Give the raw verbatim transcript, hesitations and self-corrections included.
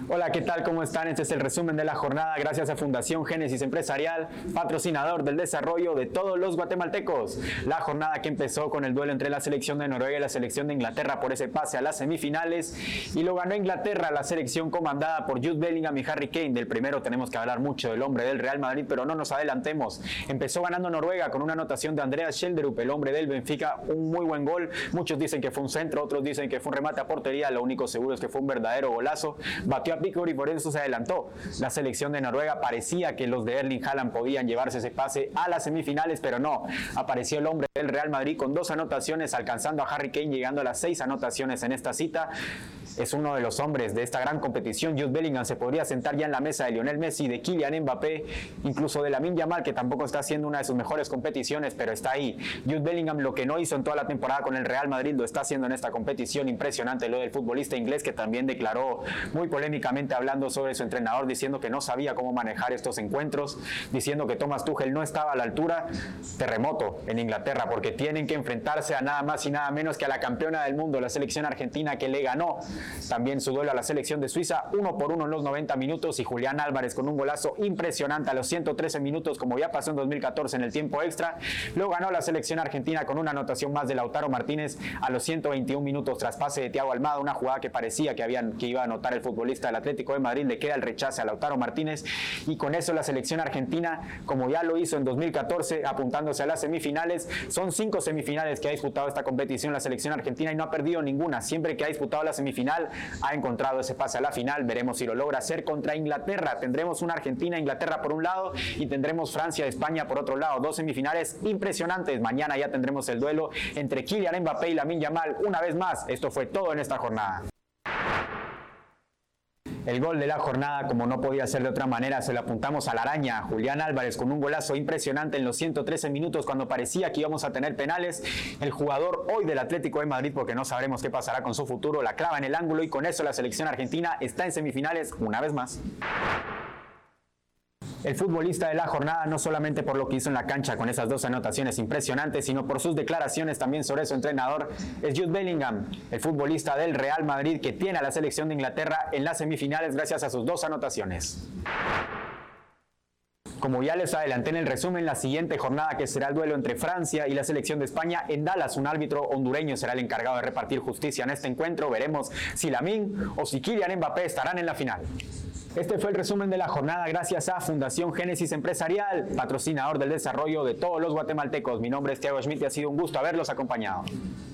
Hola, ¿qué tal? ¿Cómo están? Este es el resumen de la jornada gracias a Fundación Génesis Empresarial, patrocinador del desarrollo de todos los guatemaltecos. La jornada que empezó con el duelo entre la selección de Noruega y la selección de Inglaterra por ese pase a las semifinales y lo ganó Inglaterra, la selección comandada por Jude Bellingham y Harry Kane. Del primero tenemos que hablar mucho, del hombre del Real Madrid, pero no nos adelantemos. Empezó ganando Noruega con una anotación de Andreas Schjelderup, el hombre del Benfica, un muy buen gol. Muchos dicen que fue un centro, otros dicen que fue un remate a portería. Lo único seguro es que fue un verdadero golazo. Batió a Pickford y por eso se adelantó. La selección de Noruega parecía que los de Erling Haaland podían llevarse ese pase a las semifinales, pero no. Apareció el hombre del Real Madrid con dos anotaciones, alcanzando a Harry Kane, llegando a las seis anotaciones en esta cita. Es uno de los hombres de esta gran competición. Jude Bellingham se podría sentar ya en la mesa de Lionel Messi, de Kylian Mbappé, incluso de Lamine Yamal, que tampoco está haciendo una de sus mejores competiciones, pero está ahí. Jude Bellingham, lo que no hizo en toda la temporada con el Real Madrid, lo está haciendo en esta competición. Impresionante lo del futbolista inglés, que también declaró muy polémicamente hablando sobre su entrenador, diciendo que no sabía cómo manejar estos encuentros, diciendo que Thomas Tuchel no estaba a la altura. Terremoto en Inglaterra, porque tienen que enfrentarse a nada más y nada menos que a la campeona del mundo, la selección argentina, que le ganó también su duelo a la selección de Suiza, uno por uno en los noventa minutos, y Julián Álvarez con un golazo impresionante a los ciento trece minutos, como ya pasó en dos mil catorce en el tiempo extra. Lo ganó la selección argentina con una anotación más de Lautaro Martínez a los ciento veintiún minutos tras pase de Thiago Almada, una jugada que parecía que, habían, que iba a anotar el futbolista del Atlético de Madrid. Le queda el rechace a Lautaro Martínez y con eso la selección argentina, como ya lo hizo en dos mil catorce, apuntándose a las semifinales. Son cinco semifinales que ha disputado esta competición la selección argentina y no ha perdido ninguna. Siempre que ha disputado la semifinal ha encontrado ese pase a la final. Veremos si lo logra hacer contra Inglaterra. Tendremos una Argentina-Inglaterra por un lado y tendremos Francia-España por otro lado. Dos semifinales impresionantes. Mañana ya tendremos el duelo entre Kylian Mbappé y Lamine Yamal. Una vez más, esto fue todo en esta jornada. El gol de la jornada, como no podía ser de otra manera, se lo apuntamos a la araña. Julián Álvarez con un golazo impresionante en los ciento trece minutos, cuando parecía que íbamos a tener penales. El jugador hoy del Atlético de Madrid, porque no sabremos qué pasará con su futuro, la clava en el ángulo y con eso la selección argentina está en semifinales una vez más. El futbolista de la jornada, no solamente por lo que hizo en la cancha con esas dos anotaciones impresionantes, sino por sus declaraciones también sobre su entrenador, es Jude Bellingham, el futbolista del Real Madrid, que tiene a la selección de Inglaterra en las semifinales gracias a sus dos anotaciones. Como ya les adelanté en el resumen, la siguiente jornada, que será el duelo entre Francia y la selección de España en Dallas, un árbitro hondureño será el encargado de repartir justicia en este encuentro. Veremos si Lamine o si Kylian Mbappé estarán en la final. Este fue el resumen de la jornada gracias a Fundación Génesis Empresarial, patrocinador del desarrollo de todos los guatemaltecos. Mi nombre es Thiago Schmidt y ha sido un gusto haberlos acompañado.